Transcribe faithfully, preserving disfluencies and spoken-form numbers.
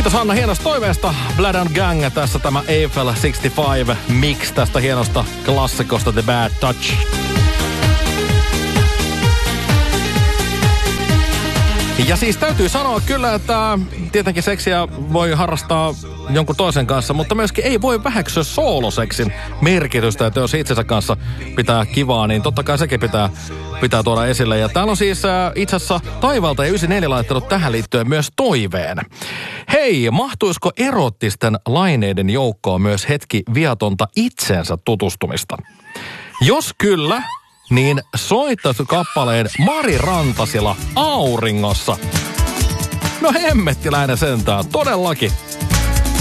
Kiitos Hanna hienosta toiveesta. Blood and Gang, tässä tämä Eiffel kuusikymmentäviisi mix tästä hienosta klassikosta The Bad Touch. Ja siis täytyy sanoa kyllä, että tietenkin seksiä voi harrastaa jonkun toisen kanssa, mutta myöskin ei voi väheksyä sooloseksin merkitystä, että jos itsensä kanssa pitää kivaa, niin totta kai sekin pitää, pitää tuoda esille. Ja täällä on siis äh, itse asiassa Taivalta ja yhdeksänkymmentäneljä laittanut tähän liittyen myös toiveen. Hei, mahtuisiko erottisten laineiden joukkoon myös hetki viatonta itsensä tutustumista? Jos kyllä, niin soittaisi kappaleen Mari Rantasila Auringossa. No hemmettiläinen sentään, todellakin.